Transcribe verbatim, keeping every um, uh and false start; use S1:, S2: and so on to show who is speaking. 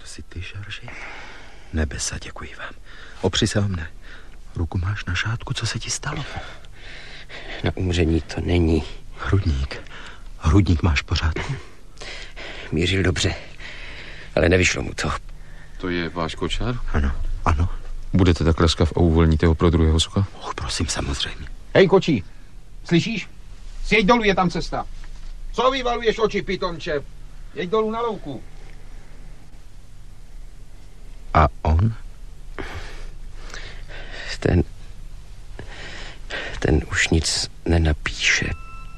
S1: jsi ty, Žorži? Nebesa, děkuji vám. Opři se o mne. Ruku máš na šátku, co se ti stalo?
S2: Na umření to není.
S1: Hrudník. Hrudník máš pořádku?
S2: Mířil dobře, ale nevyšlo mu to.
S3: To je váš kočár?
S1: Ano, ano.
S3: Budete tak laskav a uvolníte ho pro druhého soka?
S1: Och, prosím, samozřejmě.
S4: Hej, kočí, slyšíš? Sjeď dolů, je tam cesta. Co vyvaluješ oči, pitomče? Jeď dolů na louku.
S1: A on?
S2: Ten... Ten už nic nenapíše.